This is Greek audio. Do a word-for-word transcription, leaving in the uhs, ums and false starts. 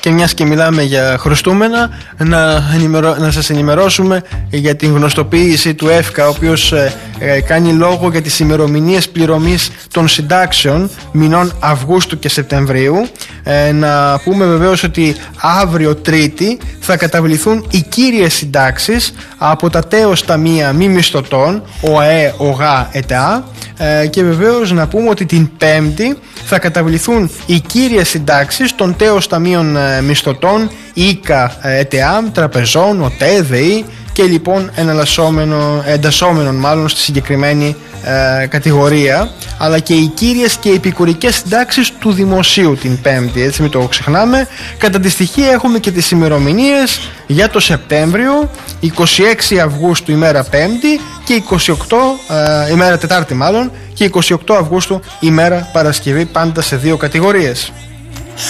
Και μιας και μιλάμε για χρωστούμενα, να, ενημερω... να σας ενημερώσουμε για την γνωστοποίηση του ΕΦΚΑ, ο οποίος ε, ε, κάνει λόγο για τις ημερομηνίες πληρωμής των συντάξεων μηνών Αυγούστου και Σεπτεμβρίου. Ε, να πούμε βεβαίως ότι αύριο Τρίτη θα καταβληθούν οι κύριες συντάξεις από τα τέος ταμεία μη μισθωτών, ΟΑΕ, ΟΓΑ, ΕΤΑ, ε, και βεβαίως να πούμε ότι την Πέμπτη θα καταβληθούν οι κύριες συντάξεις των τέος ταμείων ε, μισθωτών, ΙΚΑ, ε, ΕΤΑ, τραπεζών, ΟΤΕ, ΔΕΗ και λοιπόν εντασσόμενων μάλλον στη συγκεκριμένη ε, κατηγορία, αλλά και οι κύριες και οι επικουρικές συντάξεις του δημοσίου την Πέμπτη, έτσι μην το ξεχνάμε. Κατά τη στοιχεία έχουμε και τις ημερομηνίες για το Σεπτέμβριο, είκοσι έξι Αυγούστου ημέρα Πέμπτη και είκοσι οκτώ ε, ημέρα Τετάρτη μάλλον και είκοσι οκτώ Αυγούστου ημέρα Παρασκευή, πάντα σε δύο κατηγορίες.